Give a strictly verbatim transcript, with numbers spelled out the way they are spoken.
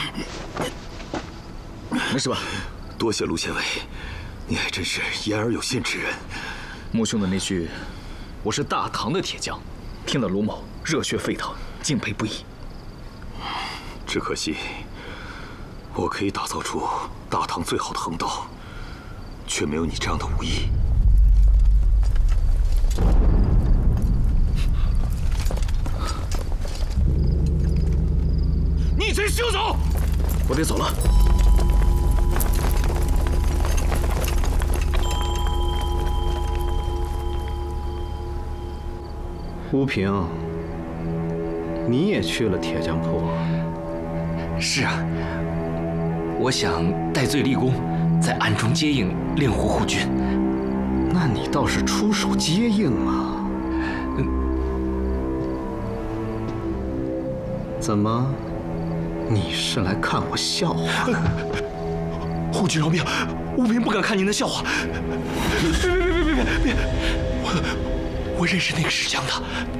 没事吧？ 多谢陆县尉，你还真是言而有信之人。 穆兄的那句“我是大唐的铁匠”，听了卢某热血沸腾，敬佩不已。 只可惜，我可以打造出大唐最好的横刀，却没有你这样的武艺。逆贼休走！ 我得走了。 吴平，你也去了铁匠铺？ 是啊，我想戴罪立功，在暗中接应令狐护军。 那你倒是出手接应啊！嗯，怎么，你是来看我笑话的？ 护军饶命，吴平不敢看您的笑话。别别别别别别！我我认识那个石江的。